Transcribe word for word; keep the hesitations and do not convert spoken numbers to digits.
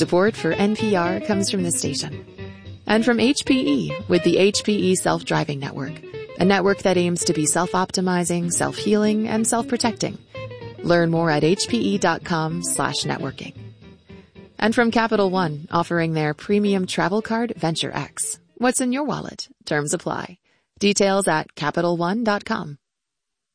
Support for N P R comes from this station. And from H P E with the H P E Self-Driving Network, a network that aims to be self-optimizing, self-healing, and self-protecting. Learn more at hpe.com slash networking. And from Capital One, offering their premium travel card, Venture X. What's in your wallet? Terms apply. Details at Capital One dot com.